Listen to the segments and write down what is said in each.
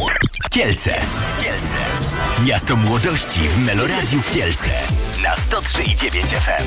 Kielce. Miasto młodości w Meloradiu Kielce na 103,9 FM.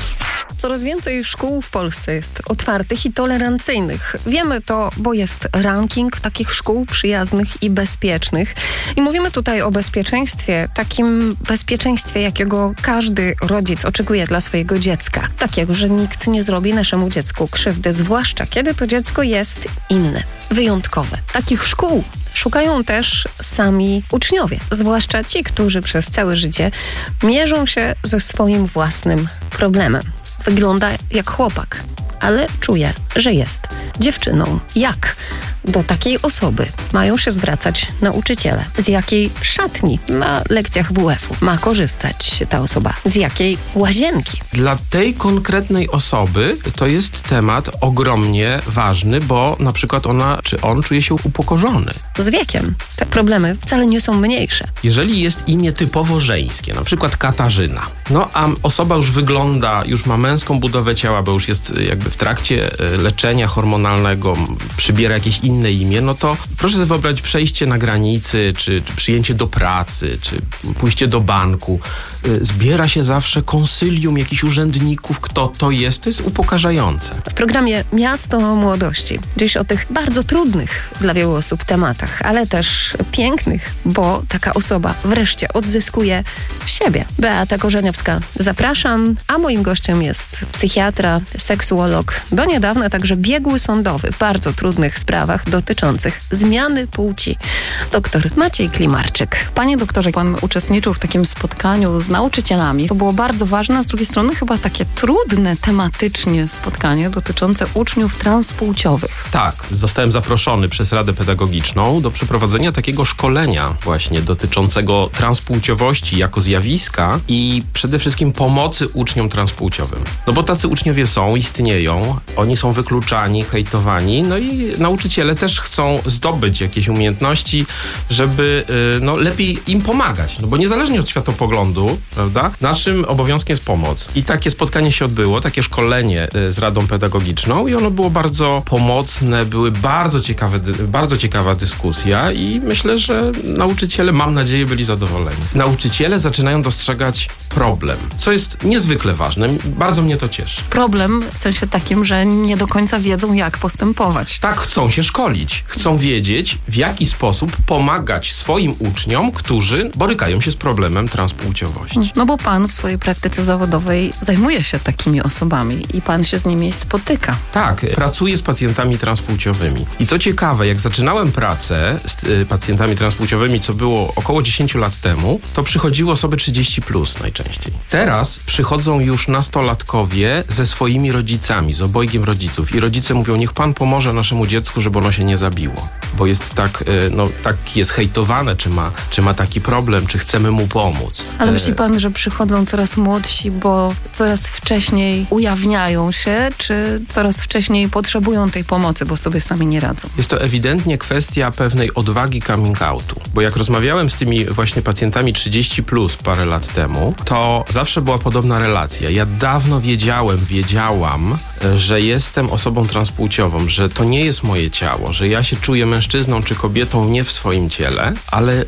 Coraz więcej szkół w Polsce jest otwartych i tolerancyjnych. Wiemy to, bo jest ranking takich szkół przyjaznych i bezpiecznych. I mówimy tutaj o bezpieczeństwie, takim bezpieczeństwie, jakiego każdy rodzic oczekuje dla swojego dziecka. Takiego, że nikt nie zrobi naszemu dziecku krzywdy, zwłaszcza kiedy to dziecko jest inne, wyjątkowe. Takich szkół szukają też sami uczniowie, zwłaszcza ci, którzy przez całe życie mierzą się ze swoim własnym problemem. Wygląda jak chłopak, ale czuje, że jest dziewczyną. Jak do takiej osoby mają się zwracać nauczyciele? Z jakiej szatni na lekcjach WF-u ma korzystać ta osoba? Z jakiej łazienki? Dla tej konkretnej osoby to jest temat ogromnie ważny, bo na przykład ona czy on czuje się upokorzony. Z wiekiem te problemy wcale nie są mniejsze. Jeżeli jest imię typowo żeńskie, na przykład Katarzyna, a osoba już wygląda, już ma męską budowę ciała, bo już jest jakby w trakcie leczenia hormonalnego, przybiera jakieś inne imię, to proszę sobie wyobrazić przejście na granicy, czy przyjęcie do pracy, czy pójście do banku. Zbiera się zawsze konsylium jakichś urzędników, kto to jest upokarzające. W programie Miasto Młodości dziś o tych bardzo trudnych dla wielu osób tematach, ale też pięknych, bo taka osoba wreszcie odzyskuje siebie. Beata Korzeniowska, zapraszam, a moim gościem jest psychiatra, seksuolog, do niedawna także biegły sądowy w bardzo trudnych sprawach dotyczących zmiany płci. Doktor Maciej Klimarczyk. Panie doktorze, pan uczestniczył w takim spotkaniu z nauczycielami. To było bardzo ważne, a z drugiej strony chyba takie trudne tematycznie spotkanie dotyczące uczniów transpłciowych. Tak, zostałem zaproszony przez Radę Pedagogiczną do przeprowadzenia takiego szkolenia właśnie dotyczącego transpłciowości jako zjawiska i przede wszystkim pomocy uczniom transpłciowym. Bo tacy uczniowie są, istnieją, oni są wykluczani, hejtowani, i nauczyciele też chcą zdobyć jakieś umiejętności, żeby lepiej im pomagać. Bo niezależnie od światopoglądu, prawda, naszym obowiązkiem jest pomoc. I takie spotkanie się odbyło, takie szkolenie z Radą Pedagogiczną i ono było bardzo pomocne, były bardzo ciekawa dyskusja i myślę, że nauczyciele, mam nadzieję, byli zadowoleni. Nauczyciele zaczynają dostrzegać problem, co jest niezwykle ważne. Bardzo mnie to cieszy. Problem w sensie takim, że nie do końca wiedzą, jak postępować. Tak, chcą się szkolić. Chcą wiedzieć, w jaki sposób pomagać swoim uczniom, którzy borykają się z problemem transpłciowości. Bo pan w swojej praktyce zawodowej zajmuje się takimi osobami i pan się z nimi spotyka. Tak, pracuję z pacjentami transpłciowymi. I co ciekawe, jak zaczynałem pracę z pacjentami transpłciowymi, co było około 10 lat temu, to przychodziły osoby 30+ najczęściej. Teraz przychodzą już nastolatkowie ze swoimi rodzicami, z obojgiem rodziców i rodzice mówią, niech pan pomoże naszemu dziecku, żeby ono się nie zabiło. Bo jest tak jest hejtowane, czy ma taki problem, czy chcemy mu pomóc. Ale myśli pan, że przychodzą coraz młodsi, bo coraz wcześniej ujawniają się, czy coraz wcześniej potrzebują tej pomocy, bo sobie sami nie radzą? Jest to ewidentnie kwestia pewnej odwagi coming outu. Bo jak rozmawiałem z tymi właśnie pacjentami 30+ parę lat temu, to zawsze była podobna relacja. Ja dawno wiedziałam, że jestem osobą transpłciową, że to nie jest moje ciało, że ja się czuję mężczyzną czy kobietą nie w swoim ciele, ale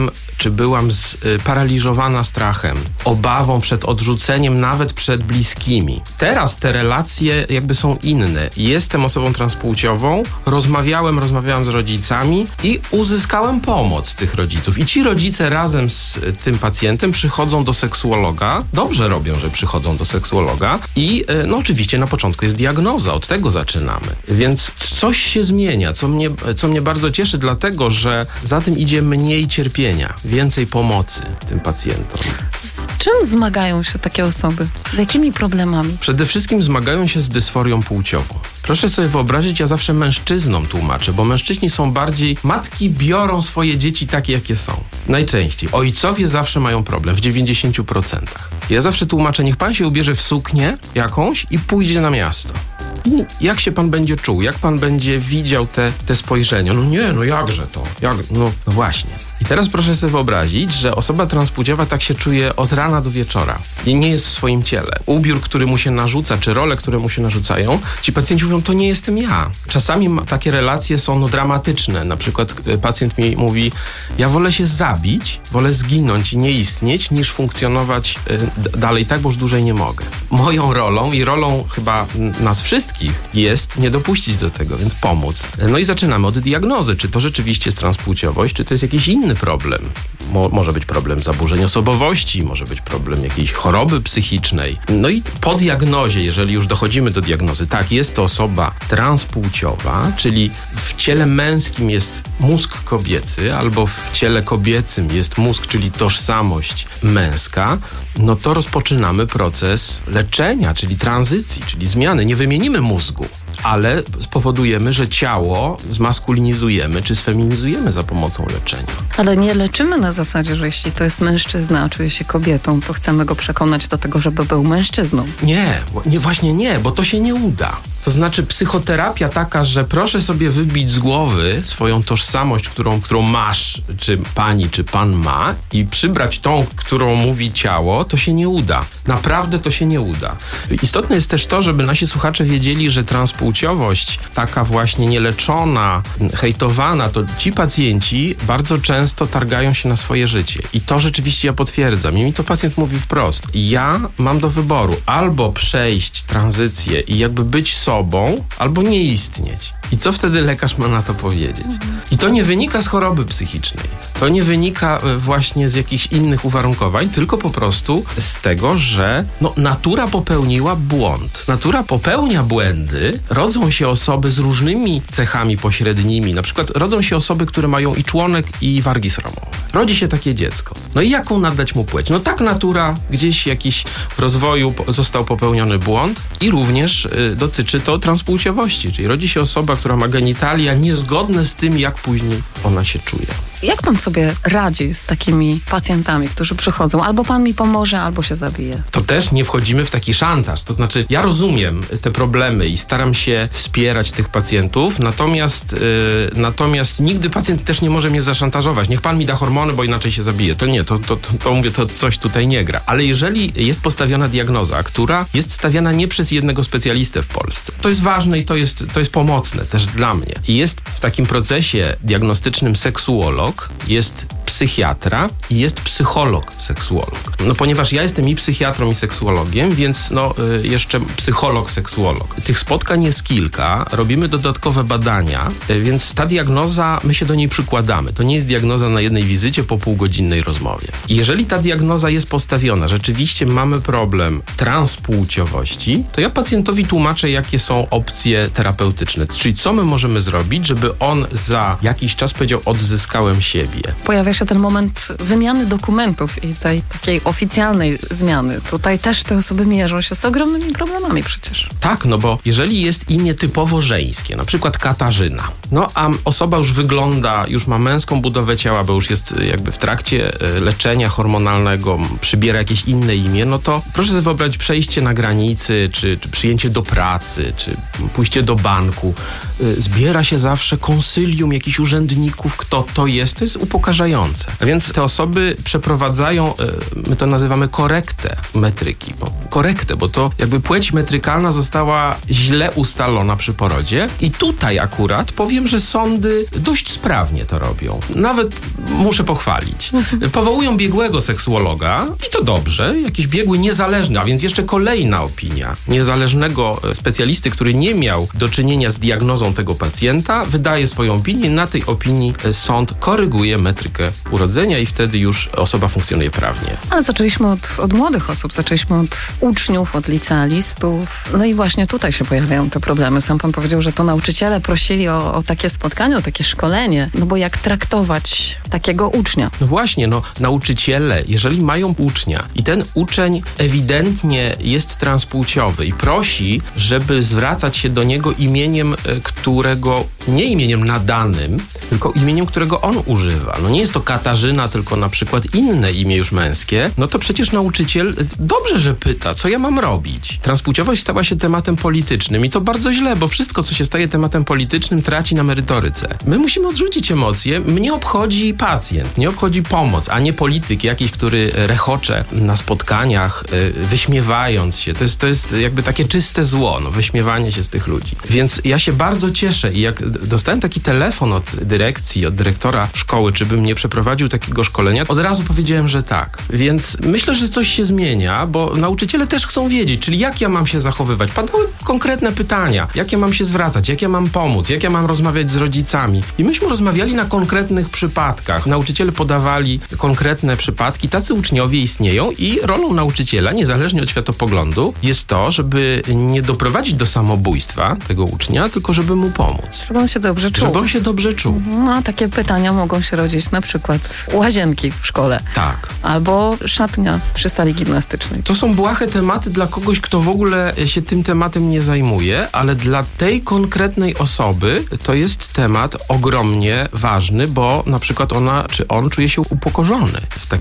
byłam paraliżowana strachem, obawą przed odrzuceniem, nawet przed bliskimi. Teraz te relacje jakby są inne. Jestem osobą transpłciową, rozmawiałem z rodzicami i uzyskałem pomoc tych rodziców. I ci rodzice razem z tym pacjentem przychodzą do seksuologa. Dobrze robią, że przychodzą do seksuologa i oczywiście na początku jest diagnoza, od tego zaczynamy. Więc coś się zmienia, co mnie bardzo cieszy, dlatego, że za tym idzie mniej cierpienia, więcej pomocy tym pacjentom. Z czym zmagają się takie osoby? Z jakimi problemami? Przede wszystkim zmagają się z dysforią płciową. Proszę sobie wyobrazić, ja zawsze mężczyznom tłumaczę, bo mężczyźni są bardziej... Matki biorą swoje dzieci takie, jakie są. Najczęściej. Ojcowie zawsze mają problem, w 90%. Ja zawsze tłumaczę, niech pan się ubierze w suknię jakąś i pójdzie na miasto. I jak się pan będzie czuł? Jak pan będzie widział te spojrzenia? No nie, no jakże to? No właśnie. I teraz proszę sobie wyobrazić, że osoba transpłciowa tak się czuje od rana do wieczora i nie jest w swoim ciele. Ubiór, który mu się narzuca, czy role, które mu się narzucają, ci pacjenci mówią, to nie jestem ja. Czasami takie relacje są dramatyczne. Na przykład pacjent mi mówi, ja wolę się zabić, wolę zginąć i nie istnieć, niż funkcjonować dalej tak, bo już dłużej nie mogę. Moją rolą i rolą chyba nas wszystkich jest nie dopuścić do tego, więc pomóc. No i zaczynamy od diagnozy. Czy to rzeczywiście jest transpłciowość, czy to jest jakiś inny problem? Może być problem zaburzeń osobowości, może być problem jakiejś choroby psychicznej. No i po diagnozie, jeżeli już dochodzimy do diagnozy, tak, jest to osoba transpłciowa, czyli w ciele męskim jest mózg kobiecy, albo w ciele kobiecym jest mózg, czyli tożsamość męska, no to rozpoczynamy proces leczenia, czyli tranzycji, czyli zmiany. Nie wymienimy mózgu, ale spowodujemy, że ciało zmaskulinizujemy czy sfeminizujemy za pomocą leczenia. Ale nie leczymy na zasadzie, że jeśli to jest mężczyzna, a czuje się kobietą, to chcemy go przekonać do tego, żeby był mężczyzną. Właśnie nie, bo to się nie uda. To znaczy psychoterapia taka, że proszę sobie wybić z głowy swoją tożsamość, którą masz, czy pani, czy pan ma i przybrać tą, którą mówi ciało, to się nie uda. Naprawdę to się nie uda. Istotne jest też to, żeby nasi słuchacze wiedzieli, że transpłciowość, taka właśnie nieleczona, hejtowana, to ci pacjenci bardzo często targają się na swoje życie. I to rzeczywiście ja potwierdzam. I mi to pacjent mówi wprost. Ja mam do wyboru albo przejść tranzycję i jakby być sobą, albo nie istnieć. I co wtedy lekarz ma na to powiedzieć? I to nie wynika z choroby psychicznej. To nie wynika właśnie z jakichś innych uwarunkowań, tylko po prostu z tego, że natura popełniła błąd. Natura popełnia błędy, rodzą się osoby z różnymi cechami pośrednimi. Na przykład rodzą się osoby, które mają i członek, i wargi sromowe. Rodzi się takie dziecko. No i jaką nadać mu płeć? No tak natura, gdzieś jakiś w rozwoju został popełniony błąd i również dotyczy to transpłciowości, czyli rodzi się osoba, która ma genitalia niezgodne z tym, jak później ona się czuje. Jak pan sobie radzi z takimi pacjentami, którzy przychodzą? Albo pan mi pomoże, albo się zabije. To też nie wchodzimy w taki szantaż. To znaczy, ja rozumiem te problemy i staram się wspierać tych pacjentów, natomiast nigdy pacjent też nie może mnie zaszantażować. Niech pan mi da hormony, bo inaczej się zabije. To nie, to mówię, to coś tutaj nie gra. Ale jeżeli jest postawiona diagnoza, która jest stawiana nie przez jednego specjalistę w Polsce, to jest ważne i to jest pomocne też dla mnie. I jest w takim procesie diagnostycznym seksuolog, jest psychiatra i jest psycholog-seksuolog. No ponieważ ja jestem i psychiatrą, i seksuologiem, więc jeszcze psycholog-seksuolog. Tych spotkań jest kilka, robimy dodatkowe badania, więc ta diagnoza, my się do niej przykładamy. To nie jest diagnoza na jednej wizycie po półgodzinnej rozmowie. I jeżeli ta diagnoza jest postawiona, rzeczywiście mamy problem transpłciowości, to ja pacjentowi tłumaczę, jakie są opcje terapeutyczne. Czyli co my możemy zrobić, żeby on za jakiś czas powiedział, odzyskałem siebie. Pojawia się ten moment wymiany dokumentów i tej takiej oficjalnej zmiany. Tutaj też te osoby mierzą się z ogromnymi problemami przecież. Tak, bo jeżeli jest imię typowo żeńskie, na przykład Katarzyna, a osoba już wygląda, już ma męską budowę ciała, bo już jest jakby w trakcie leczenia hormonalnego, przybiera jakieś inne imię, to proszę sobie wyobrazić przejście na granicy, czy przyjęcie do pracy, czy pójście do banku. Zbiera się zawsze konsylium jakichś urzędników, kto to jest upokarzające. A więc te osoby przeprowadzają, my to nazywamy korektę metryki. Korektę, bo to jakby płeć metrykalna została źle ustalona przy porodzie i tutaj akurat powiem, że sądy dość sprawnie to robią. Nawet muszę pochwalić. Powołują biegłego seksuologa i to dobrze, jakiś biegły niezależny, a więc jeszcze kolejna opinia niezależnego specjalisty, który nie miał do czynienia z diagnozą tego pacjenta, wydaje swoją opinię, na tej opinii sąd koryguje metrykę urodzenia i wtedy już osoba funkcjonuje prawnie. Ale zaczęliśmy od młodych osób, zaczęliśmy od uczniów, od licealistów. No i właśnie tutaj się pojawiają te problemy. Sam pan powiedział, że to nauczyciele prosili o takie spotkanie, o takie szkolenie. Bo jak traktować takiego ucznia? No właśnie, nauczyciele, jeżeli mają ucznia i ten uczeń ewidentnie jest transpłciowy i prosi, żeby zwracać się do niego imieniem, którego nie imieniem nadanym, tylko imieniem, którego on używa. No nie jest to Katarzyna, tylko na przykład inne imię już męskie, no to przecież nauczyciel dobrze, że pyta, co ja mam robić. Transpłciowość stała się tematem politycznym i to bardzo źle, bo wszystko, co się staje tematem politycznym, traci na merytoryce. My musimy odrzucić emocje. Mnie obchodzi pacjent, mnie obchodzi pomoc, a nie polityk jakiś, który rechocze na spotkaniach, wyśmiewając się. To jest jakby takie czyste zło, wyśmiewanie się z tych ludzi. Więc ja się bardzo cieszę i jak dostałem taki telefon od dyrekcji, od dyrektora szkoły, czy bym nie przeprowadził takiego szkolenia, od razu powiedziałem, że tak. Więc myślę, że coś się zmienia, bo nauczyciele też chcą wiedzieć, czyli jak ja mam się zachowywać. Padały konkretne pytania. Jak ja mam się zwracać? Jak ja mam pomóc? Jak ja mam rozmawiać z rodzicami? I myśmy rozmawiali na konkretnych przypadkach. Nauczyciele podawali konkretne przypadki. Tacy uczniowie istnieją i rolą nauczyciela, niezależnie od światopoglądu, jest to, żeby nie doprowadzić do samobójstwa tego ucznia, tylko żeby mu pomóc. Żeby on się dobrze czuł. Żeby on się dobrze czuł. No, takie pytania mogą się rodzić na przykład łazienki w szkole. Tak. Albo szatnia przy sali gimnastycznej. To są błahe tematy dla kogoś, kto w ogóle się tym tematem nie zajmuje, ale dla tej konkretnej osoby to jest temat ogromnie ważny, bo na przykład ona czy on czuje się upokorzony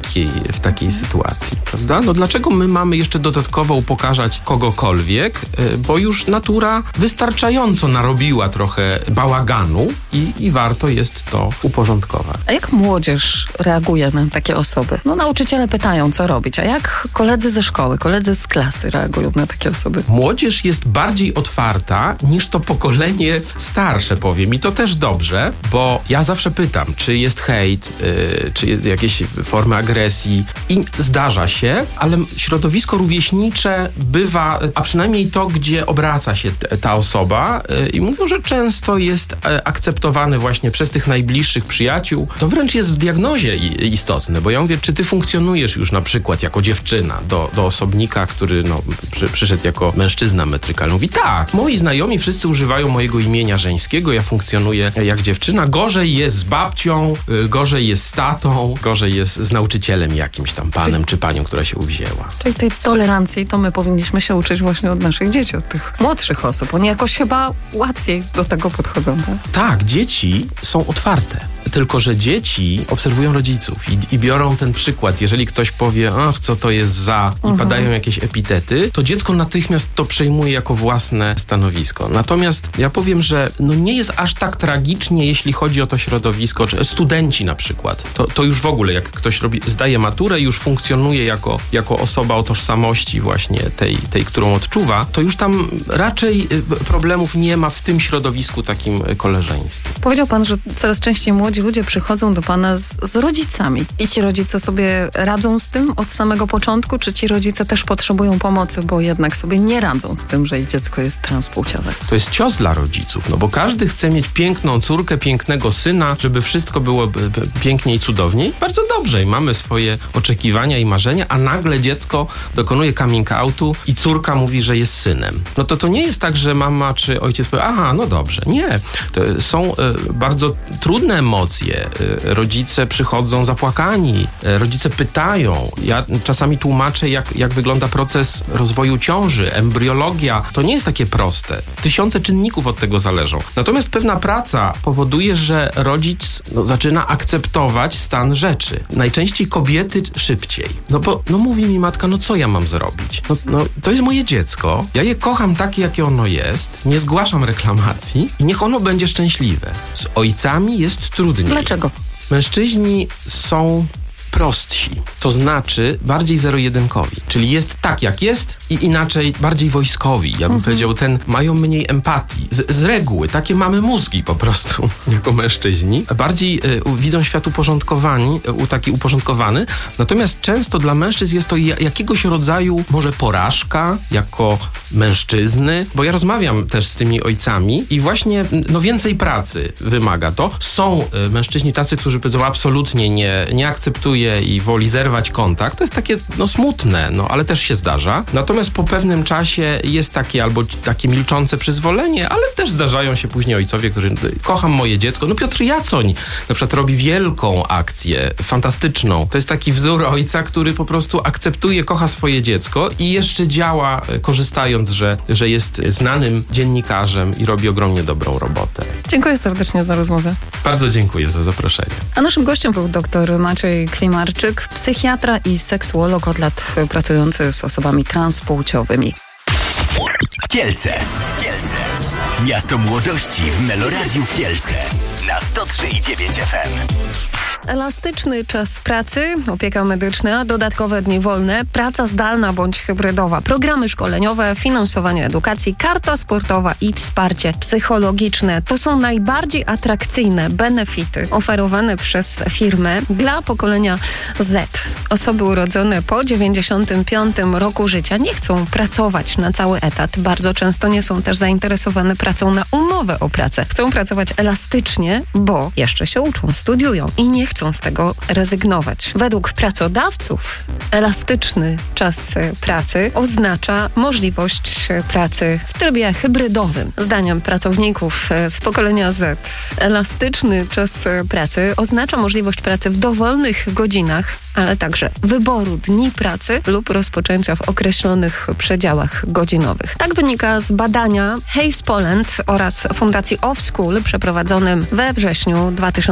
w takiej sytuacji, prawda? No dlaczego my mamy jeszcze dodatkowo upokarzać kogokolwiek, bo już natura wystarczająco narobiła trochę bałaganu i warto jest to uporządkować. A jak młodzież reaguje na takie osoby? No nauczyciele pytają, co robić, a jak koledzy ze szkoły, koledzy z klasy reagują na takie osoby? Młodzież jest bardziej otwarta niż to pokolenie starsze, powiem. I to też dobrze, bo ja zawsze pytam, czy jest hejt, czy jakieś formy agresji. I zdarza się, ale środowisko rówieśnicze bywa, a przynajmniej to, gdzie obraca się ta osoba i mówią, że często jest akceptowany właśnie przez tych najbliższych przyjaciół. To wręcz jest w diagnozie istotne, bo ja mówię, czy ty funkcjonujesz już na przykład jako dziewczyna do osobnika, który przyszedł jako mężczyzna metrykalny. Mówi, tak, moi znajomi wszyscy używają mojego imienia żeńskiego, ja funkcjonuję jak dziewczyna. Gorzej jest z babcią, gorzej jest z tatą, gorzej jest z nauczycielem jakimś tam panem czy panią, która się uwzięła. Czyli tej tolerancji to my powinniśmy się uczyć właśnie od naszych dzieci, od tych młodszych osób. Oni jakoś chyba łatwiej do tego podchodzą, tak? Tak, dzieci są otwarte. Tylko że dzieci obserwują rodziców i biorą ten przykład. Jeżeli ktoś powie, ach, co to jest za i padają jakieś epitety, to dziecko natychmiast to przejmuje jako własne stanowisko. Natomiast ja powiem, że nie jest aż tak tragicznie, jeśli chodzi o to środowisko, czy studenci na przykład. To już w ogóle, jak ktoś zdaje maturę i już funkcjonuje jako osoba o tożsamości właśnie tej, którą odczuwa, to już tam raczej problemów nie ma w tym środowisku takim koleżeńskim. Powiedział pan, że coraz częściej młodzi ludzie przychodzą do pana z rodzicami. I ci rodzice sobie radzą z tym od samego początku, czy ci rodzice też potrzebują pomocy, bo jednak sobie nie radzą z tym, że ich dziecko jest transpłciowe? To jest cios dla rodziców, bo każdy chce mieć piękną córkę, pięknego syna, żeby wszystko było pięknie i cudownie. I bardzo dobrze. I mamy swoje oczekiwania i marzenia, a nagle dziecko dokonuje coming outu i córka mówi, że jest synem. To nie jest tak, że mama czy ojciec powie, aha, no dobrze. Nie. To są bardzo trudne emocje. Rodzice przychodzą zapłakani, rodzice pytają. Ja czasami tłumaczę, jak wygląda proces rozwoju ciąży, embriologia. To nie jest takie proste. Tysiące czynników od tego zależą. Natomiast pewna praca powoduje, że rodzic zaczyna akceptować stan rzeczy. Najczęściej kobiety szybciej. Bo mówi mi matka, co ja mam zrobić? To jest moje dziecko. Ja je kocham takie, jakie ono jest. Nie zgłaszam reklamacji i niech ono będzie szczęśliwe. Z ojcami jest trudniej. Dlaczego? Mężczyźni są prostsi, to znaczy bardziej zero-jedynkowi, czyli jest tak jak jest i inaczej bardziej wojskowi, ja bym powiedział, mają mniej empatii. Z reguły takie mamy mózgi po prostu jako mężczyźni. Bardziej widzą świat taki uporządkowany, natomiast często dla mężczyzn jest to jakiegoś rodzaju może porażka jako mężczyzny, bo ja rozmawiam też z tymi ojcami i właśnie więcej pracy wymaga to. Są mężczyźni tacy, którzy powiedzą absolutnie nie akceptuję sobie i woli zerwać kontakt, to jest takie smutne, ale też się zdarza. Natomiast po pewnym czasie jest takie milczące przyzwolenie, ale też zdarzają się później ojcowie, którzy kocham moje dziecko. Piotr Jacoń na przykład robi wielką akcję, fantastyczną. To jest taki wzór ojca, który po prostu akceptuje, kocha swoje dziecko i jeszcze działa, korzystając, że jest znanym dziennikarzem i robi ogromnie dobrą robotę. Dziękuję serdecznie za rozmowę. Bardzo dziękuję za zaproszenie. A naszym gościem był dr Maciej Klimarczyk, psychiatra i seksuolog od lat pracujący z osobami transpłciowymi. Kielce. Miasto młodości w Meloradiu Kielce na 103,9 FM. Elastyczny czas pracy, opieka medyczna, dodatkowe dni wolne, praca zdalna bądź hybrydowa, programy szkoleniowe, finansowanie edukacji, karta sportowa i wsparcie psychologiczne. To są najbardziej atrakcyjne benefity oferowane przez firmę dla pokolenia Z. Osoby urodzone po 95 roku życia nie chcą pracować na cały etat. Bardzo często nie są też zainteresowane pracą na umowę o pracę. Chcą pracować elastycznie, bo jeszcze się uczą, studiują i nie chcą z tego rezygnować. Według pracodawców elastyczny czas pracy oznacza możliwość pracy w trybie hybrydowym. Zdaniem pracowników z pokolenia Z elastyczny czas pracy oznacza możliwość pracy w dowolnych godzinach, ale także wyboru dni pracy lub rozpoczęcia w określonych przedziałach godzinowych. Tak wynika z badania Hays Poland oraz Fundacji Offschool przeprowadzonym we wrześniu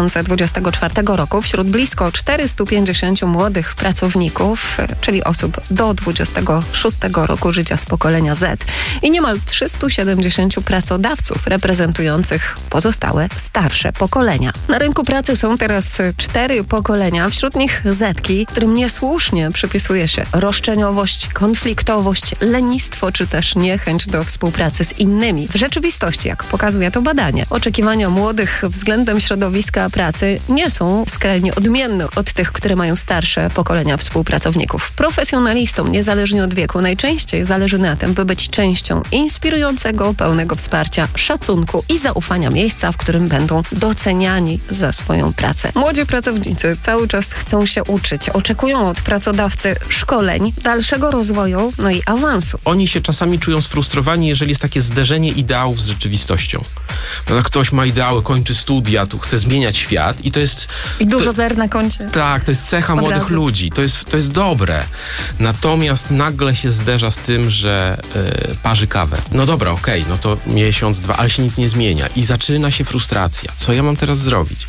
2024 roku wśród blisko 450 młodych pracowników, czyli osób do 26 roku życia z pokolenia Z i niemal 370 pracodawców reprezentujących pozostałe starsze pokolenia. Na rynku pracy są teraz 4 pokolenia, wśród nich Zetki, którym niesłusznie przypisuje się roszczeniowość, konfliktowość, lenistwo czy też niechęć do współpracy z innymi. W rzeczywistości, jak pokazuje to badanie, oczekiwania młodych względem środowiska pracy nie są skrajnie odmienne od tych, które mają starsze pokolenia współpracowników. Profesjonalistom, niezależnie od wieku, najczęściej zależy na tym, by być częścią inspirującego, pełnego wsparcia, szacunku i zaufania miejsca, w którym będą doceniani za swoją pracę. Młodzi pracownicy cały czas chcą się uczyć, oczekują od pracodawcy szkoleń, dalszego rozwoju, i awansu. Oni się czasami czują sfrustrowani, jeżeli jest takie zderzenie ideałów z rzeczywistością. Ktoś ma ideały, kończy studia, tu chce zmieniać świat i to jest... I dużo zer na koncie. Tak, to jest cecha młodych ludzi. To jest dobre. Natomiast nagle się zderza z tym, że parzy kawę. Dobra, okej, to miesiąc, 2, ale się nic nie zmienia. I zaczyna się frustracja. Co ja mam teraz zrobić?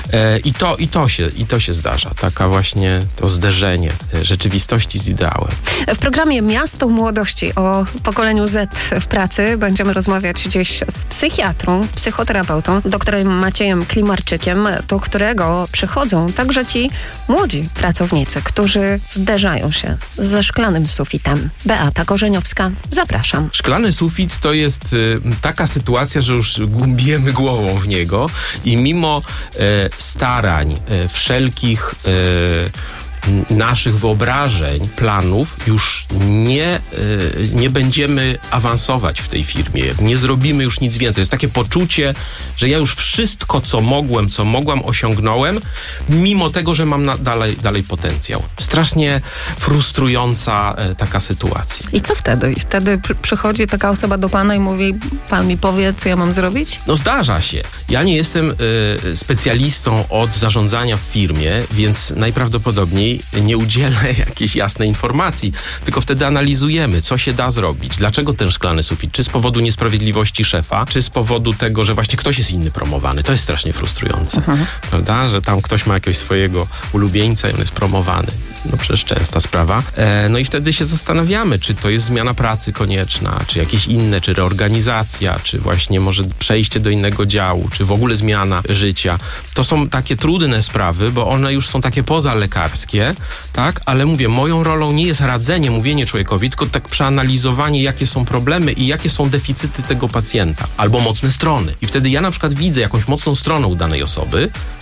I to się zdarza. Taka właśnie to zderzenie rzeczywistości z ideałem. W programie Miasto Młodości o pokoleniu Z w pracy będziemy rozmawiać dziś z psychiatrą, psychoterapeutą, doktorem Maciejem Klimarczykiem, do którego przychodzą także ci młodzi pracownicy, którzy zderzają się ze szklanym sufitem. Beata Korzeniowska, zapraszam. Szklany sufit to jest taka sytuacja, że już głębiemy głową w niego i mimo starań, wszelkich naszych wyobrażeń, planów już nie będziemy awansować w tej firmie. Nie zrobimy już nic więcej. Jest takie poczucie, że ja już wszystko, co mogłam, osiągnąłem, mimo tego, że mam dalej potencjał. Strasznie frustrująca taka sytuacja. I co wtedy? I wtedy przychodzi taka osoba do pana i mówi, pan mi powie, co ja mam zrobić? Zdarza się. Ja nie jestem specjalistą od zarządzania w firmie, więc najprawdopodobniej nie udzielę jakiejś jasnej informacji, tylko wtedy analizujemy, co się da zrobić. Dlaczego ten szklany sufit? Czy z powodu niesprawiedliwości szefa, czy z powodu tego, że właśnie ktoś jest inny promowany? To jest strasznie frustrujące, prawda? Że tam ktoś ma jakiegoś swojego ulubieńca i on jest promowany. Przecież częsta sprawa. I wtedy się zastanawiamy, czy to jest zmiana pracy konieczna, czy jakieś inne, czy reorganizacja, czy właśnie może przejście do innego działu, czy w ogóle zmiana życia. To są takie trudne sprawy, bo one już są takie pozalekarskie, tak? Ale mówię, moją rolą nie jest radzenie, mówienie człowiekowi, tylko tak przeanalizowanie, jakie są problemy i jakie są deficyty tego pacjenta, albo mocne strony. I wtedy ja na przykład widzę jakąś mocną stronę u danej osoby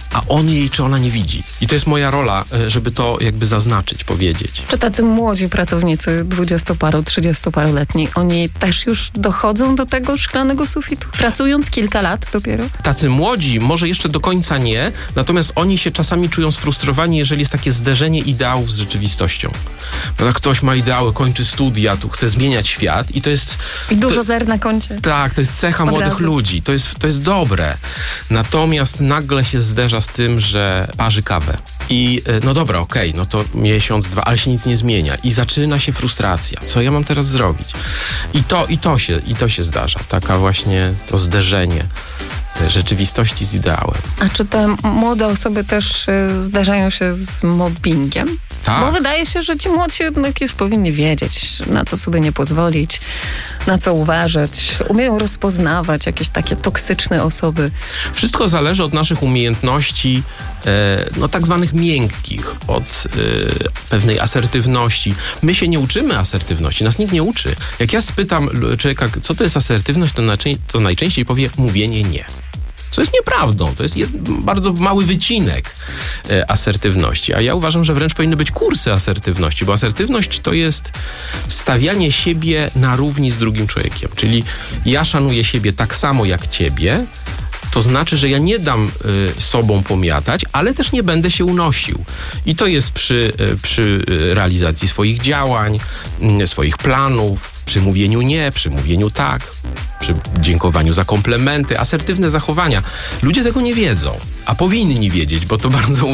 a on jej czy ona nie widzi. I to jest moja rola, żeby to jakby zaznaczyć, powiedzieć. Czy tacy młodzi pracownicy, 20-paru, 30-paroletni, oni też już dochodzą do tego szklanego sufitu? Pracując kilka lat dopiero? Tacy młodzi może jeszcze do końca nie, natomiast oni się czasami czują sfrustrowani, jeżeli jest takie zderzenie ideałów z rzeczywistością. Bo jak ktoś ma ideały, kończy studia, tu chce zmieniać świat i to jest... I dużo zer na koncie. Tak, to jest cecha młodych ludzi. To jest dobre. Natomiast nagle się zderza z tym, że parzy kawę. I no dobra, okej, no to miesiąc, 2, ale się nic nie zmienia. I zaczyna się frustracja. Co ja mam teraz zrobić? I to się zdarza. Taka właśnie to zderzenie rzeczywistości z ideałem. A czy te młode osoby też zdarzają się z mobbingiem? Tak. Bo wydaje się, że ci młodsi jednak już powinni wiedzieć, na co sobie nie pozwolić, na co uważać. Umieją rozpoznawać jakieś takie toksyczne osoby. Wszystko zależy od naszych umiejętności, no tak zwanych miękkich, od pewnej asertywności. My się nie uczymy asertywności, nas nikt nie uczy. Jak ja spytam człowieka, co to jest asertywność, to najczęściej powie mówienie nie. Co jest nieprawdą. To jest bardzo mały wycinek asertywności. A ja uważam, że wręcz powinny być kursy asertywności, bo asertywność to jest stawianie siebie na równi z drugim człowiekiem. Czyli ja szanuję siebie tak samo jak ciebie, to znaczy, że ja nie dam sobą pomiatać, ale też nie będę się unosił. I to jest przy realizacji swoich działań, swoich planów, przy mówieniu nie, przy mówieniu tak, przy dziękowaniu za komplementy, asertywne zachowania. Ludzie tego nie wiedzą, a powinni wiedzieć, bo to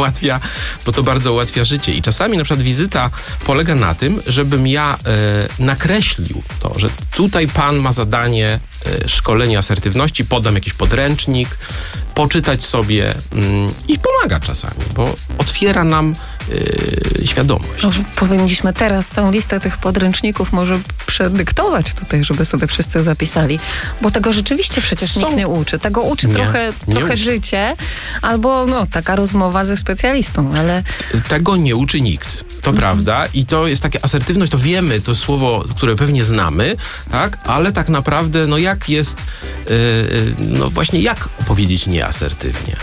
bardzo ułatwia życie. I czasami na przykład wizyta polega na tym, żebym ja nakreślił to, że tutaj pan ma zadanie szkolenia asertywności, podam jakiś podręcznik, poczytać sobie i pomaga czasami, bo otwiera nam świadomość. No, powinniśmy teraz całą listę tych podręczników może przedyktować tutaj, żeby sobie wszyscy zapisali, bo tego rzeczywiście przecież nikt nie uczy. Tego uczy trochę życie, albo taka rozmowa ze specjalistą, ale... Tego nie uczy nikt. To prawda i to jest takie asertywność, to wiemy, to słowo, które pewnie znamy, tak? Ale tak naprawdę, jak jest, właśnie jak powiedzieć nieasertywnie?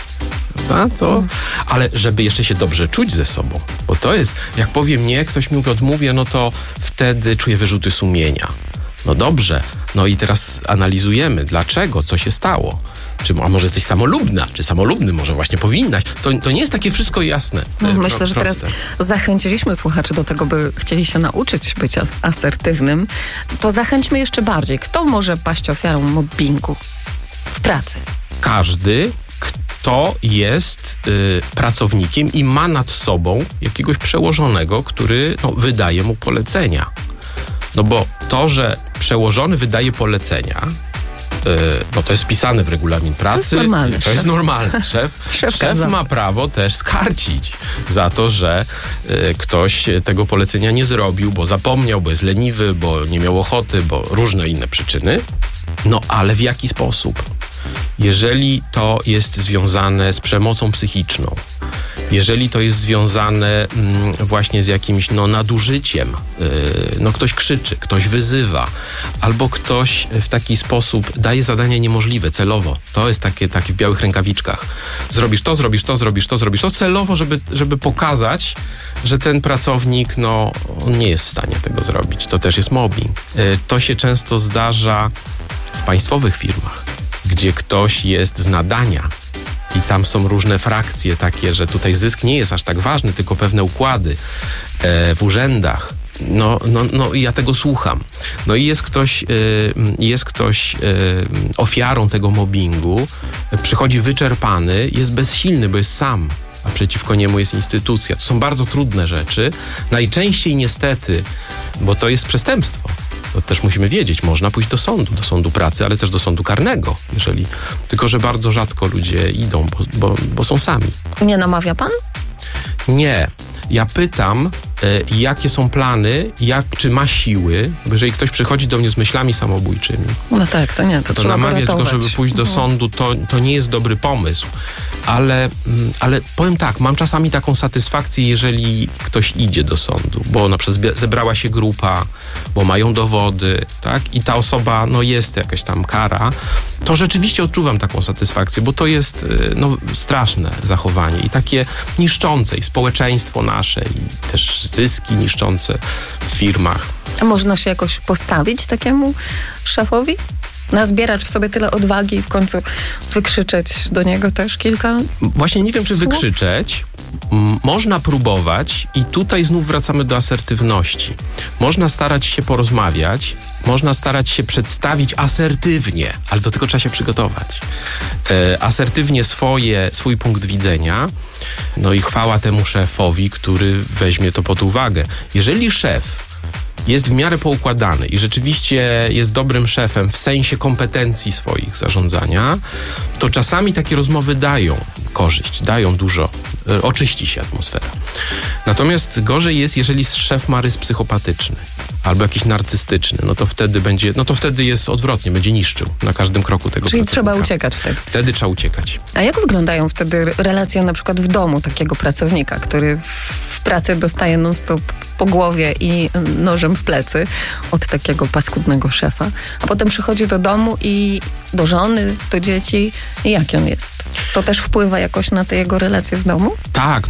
Ale żeby jeszcze się dobrze czuć ze sobą, bo to jest, jak powiem nie, ktoś mi odmówi, to wtedy czuję wyrzuty sumienia. No dobrze, i teraz analizujemy, dlaczego, co się stało. A może jesteś samolubna, czy samolubny może właśnie powinnaś. To nie jest takie wszystko jasne. Myślę, że teraz zachęciliśmy słuchaczy do tego, by chcieli się nauczyć być asertywnym. To zachęćmy jeszcze bardziej. Kto może paść ofiarą mobbingu w pracy? Każdy, kto jest pracownikiem i ma nad sobą jakiegoś przełożonego, który wydaje mu polecenia. Bo to, że przełożony wydaje polecenia, bo to jest wpisane w regulamin pracy. To jest normalne. Szef ma prawo też skarcić za to, że ktoś tego polecenia nie zrobił, bo zapomniał, bo jest leniwy, bo nie miał ochoty, bo różne inne przyczyny. Ale w jaki sposób? Jeżeli to jest związane z przemocą psychiczną, jeżeli to jest związane właśnie z jakimś nadużyciem, ktoś krzyczy, ktoś wyzywa, albo ktoś w taki sposób daje zadania niemożliwe celowo. To jest takie w białych rękawiczkach. Zrobisz to celowo, żeby pokazać, że ten pracownik on nie jest w stanie tego zrobić. To też jest mobbing. To się często zdarza w państwowych firmach, gdzie ktoś jest z nadania i tam są różne frakcje takie, że tutaj zysk nie jest aż tak ważny, tylko pewne układy w urzędach. I ja tego słucham. I jest ktoś ofiarą tego mobbingu, przychodzi wyczerpany, jest bezsilny, bo jest sam, a przeciwko niemu jest instytucja. To są bardzo trudne rzeczy. Najczęściej niestety, bo to jest przestępstwo. To też musimy wiedzieć, można pójść do sądu pracy, ale też do sądu karnego, tylko że bardzo rzadko ludzie idą, bo są sami. Nie namawia pan? Nie. Ja pytam, jakie są plany, czy ma siły. Bo jeżeli ktoś przychodzi do mnie z myślami samobójczymi, no tak, to trzeba namawiać go, żeby pójść do sądu, to nie jest dobry pomysł. Ale powiem tak, mam czasami taką satysfakcję, jeżeli ktoś idzie do sądu, bo na przykład zebrała się grupa, bo mają dowody, tak? I ta osoba, jest jakaś tam kara, to rzeczywiście odczuwam taką satysfakcję, bo to jest straszne zachowanie i takie niszczące i społeczeństwo nasze i też zyski niszczące w firmach. A można się jakoś postawić takiemu szefowi? Nazbierać w sobie tyle odwagi i w końcu wykrzyczeć do niego też kilka Właśnie nie wiem, czy wykrzyczeć. Można próbować i tutaj znów wracamy do asertywności. Można starać się porozmawiać, można starać się przedstawić asertywnie, ale do tego trzeba się przygotować. Asertywnie swój punkt widzenia, i chwała temu szefowi, który weźmie to pod uwagę. Jeżeli szef jest w miarę poukładany i rzeczywiście jest dobrym szefem w sensie kompetencji swoich zarządzania, to czasami takie rozmowy dają korzyść, dają dużo, oczyści się atmosfera. Natomiast gorzej jest, jeżeli szef ma rys psychopatyczny albo jakiś narcystyczny, to wtedy jest odwrotnie, będzie niszczył na każdym kroku tego Czyli pracownika. trzeba uciekać wtedy. Wtedy trzeba uciekać. A jak wyglądają wtedy relacje na przykład w domu takiego pracownika, który w pracy dostaje non-stop po głowie i nożem w plecy od takiego paskudnego szefa, a potem przychodzi do domu i do żony, do dzieci i jaki on jest? To też wpływa jakoś na te jego relacje w domu? Tak,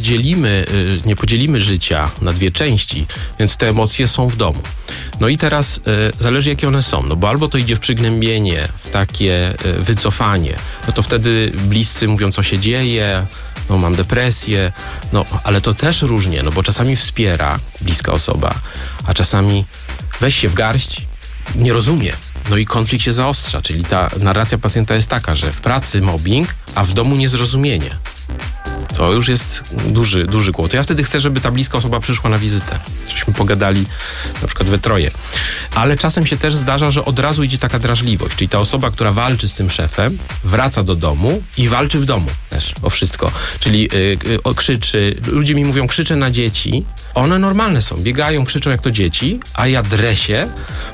nie podzielimy życia na dwie części, więc te emocje są w domu. I teraz zależy, jakie one są, bo albo to idzie w przygnębienie, w takie wycofanie, to wtedy bliscy mówią, co się dzieje, mam depresję, ale to też różnie, bo czasami wspiera bliska osoba, a czasami weź się w garść, nie rozumie. I konflikt się zaostrza, czyli ta narracja pacjenta jest taka, że w pracy mobbing, a w domu niezrozumienie. To już jest duży kłopot. Ja wtedy chcę, żeby ta bliska osoba przyszła na wizytę. Żeśmy pogadali na przykład we troje. Ale czasem się też zdarza, że od razu idzie taka drażliwość. Czyli ta osoba, która walczy z tym szefem, wraca do domu i walczy w domu też o wszystko. Czyli krzyczy. Ludzie mi mówią, krzyczę na dzieci. One normalne są. Biegają, krzyczą jak to dzieci, a ja dresie,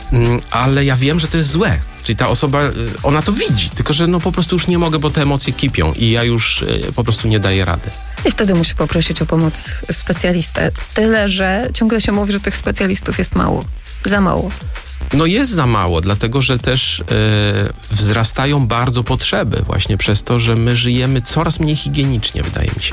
ale ja wiem, że to jest złe. Czyli ta osoba, ona to widzi, tylko że po prostu już nie mogę, bo te emocje kipią i ja już po prostu nie daję rady. I wtedy musi poprosić o pomoc specjalistę. Tyle, że ciągle się mówi, że tych specjalistów jest mało. Za mało. Jest za mało, dlatego że też wzrastają bardzo potrzeby właśnie przez to, że my żyjemy coraz mniej higienicznie, wydaje mi się.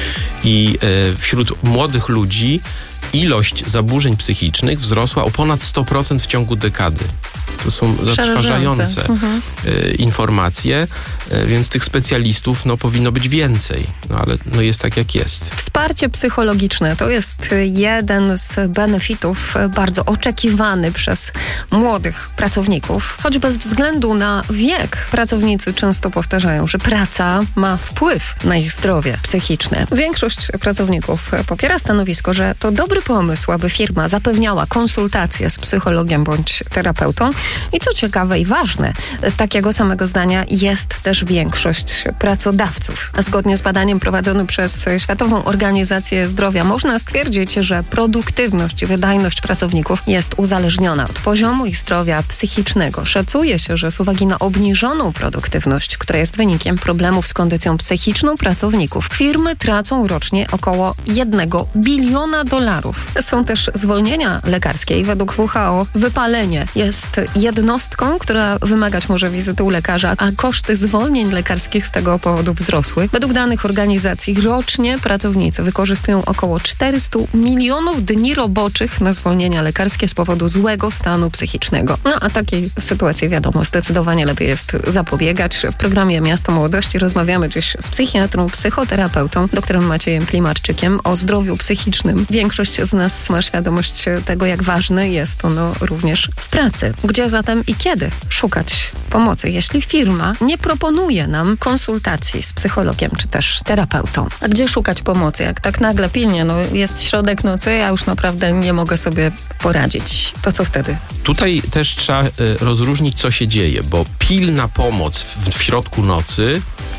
I wśród młodych ludzi ilość zaburzeń psychicznych wzrosła o ponad 100% w ciągu dekady. To są zatrważające informacje, więc tych specjalistów powinno być więcej. Ale jest tak, jak jest. Wsparcie psychologiczne to jest jeden z benefitów bardzo oczekiwany przez młodych pracowników. Choć bez względu na wiek pracownicy często powtarzają, że praca ma wpływ na ich zdrowie psychiczne. Większość pracowników popiera stanowisko, że to dobry pomysł, aby firma zapewniała konsultacje z psychologiem bądź terapeutą. I co ciekawe i ważne, takiego samego zdania jest też większość pracodawców. A zgodnie z badaniem prowadzonym przez Światową Organizację Zdrowia można stwierdzić, że produktywność i wydajność pracowników jest uzależniona od poziomu ich zdrowia psychicznego. Szacuje się, że z uwagi na obniżoną produktywność, która jest wynikiem problemów z kondycją psychiczną pracowników, firmy tracą rocznie około $1 biliona. Są też zwolnienia lekarskie i według WHO wypalenie jest jednostką, która wymagać może wizyty u lekarza, a koszty zwolnień lekarskich z tego powodu wzrosły. Według danych organizacji rocznie pracownicy wykorzystują około 400 milionów dni roboczych na zwolnienia lekarskie z powodu złego stanu psychicznego. A takiej sytuacji wiadomo, zdecydowanie lepiej jest zapobiegać. W programie Miasto Młodości rozmawiamy dziś z psychiatrą, psychoterapeutą, doktorem Maciejem Klimarczykiem o zdrowiu psychicznym. Większość z nas ma świadomość tego, jak ważne jest ono również w pracy. Gdzie zatem i kiedy szukać pomocy, jeśli firma nie proponuje nam konsultacji z psychologiem czy też terapeutą? A gdzie szukać pomocy? Jak tak nagle pilnie, jest środek nocy, ja już naprawdę nie mogę sobie poradzić. To co wtedy? Tutaj też trzeba rozróżnić, co się dzieje, bo pilna pomoc w środku nocy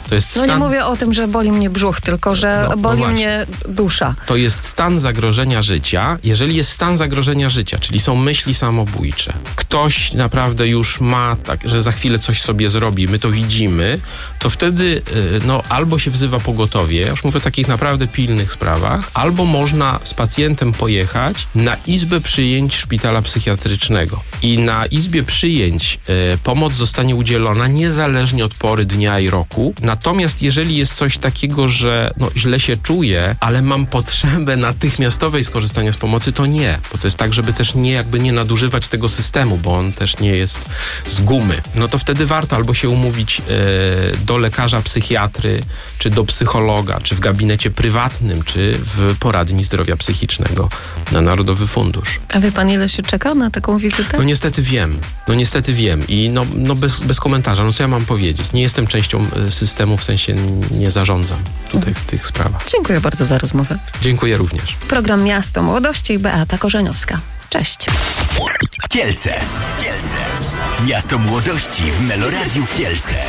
To jest No stan... nie mówię o tym, że boli mnie brzuch, tylko że boli właśnie. mnie dusza. To jest stan zagrożenia życia. Jeżeli jest stan zagrożenia życia, czyli są myśli samobójcze, ktoś naprawdę już ma tak, że za chwilę coś sobie zrobi, my to widzimy, to wtedy albo się wzywa pogotowie, ja już mówię o takich naprawdę pilnych sprawach, albo można z pacjentem pojechać na izbę przyjęć szpitala psychiatrycznego. I na izbie przyjęć pomoc zostanie udzielona niezależnie od pory dnia i roku. Natomiast jeżeli jest coś takiego, że źle się czuję, ale mam potrzebę natychmiastowej skorzystania z pomocy, to nie. Bo to jest tak, żeby też nie nadużywać tego systemu, bo on też nie jest z gumy. No to wtedy warto albo się umówić do lekarza psychiatry, czy do psychologa, czy w gabinecie prywatnym, czy w poradni zdrowia psychicznego na Narodowy Fundusz. A wie pan, ile się czeka na taką wizytę? No niestety wiem. I bez komentarza. Co ja mam powiedzieć? Nie jestem częścią systemu, w sensie nie zarządzam tutaj w tych sprawach. Dziękuję bardzo za rozmowę. Dziękuję również. Program Miasto Młodości i Beata Korzeniowska. Cześć. Kielce. Miasto Młodości w Meloradiu Kielce.